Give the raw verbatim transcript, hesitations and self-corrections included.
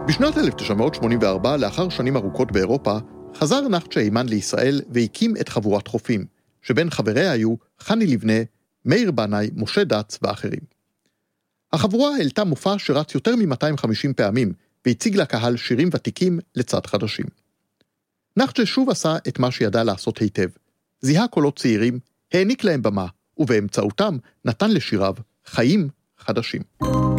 בשנת אלף תשע מאות שמונים וארבע, לאחר שנים ארוכות באירופה, חזר נחצ'ה אימן לישראל והקים את חבורת חופים, שבין חבריה היו חני לבנה, מאיר בנאי, משה דץ ואחרים. החבורה העלתה מופע שרץ יותר מ-מאתיים וחמישים פעמים, והציג לקהל שירים ותיקים לצד חדשים. נחצ'ה שוב עשה את מה שידע לעשות היטב. זיהה קולות צעירים, העניק להם במה, ובאמצעותם נתן לשיריו חיים חדשים.